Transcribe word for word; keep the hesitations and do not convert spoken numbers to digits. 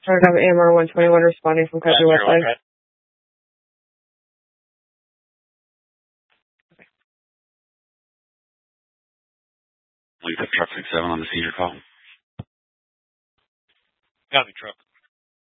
I have A M R one twenty-one responding from Country Westside. Please have truck six seven on the seizure call. Copy, truck.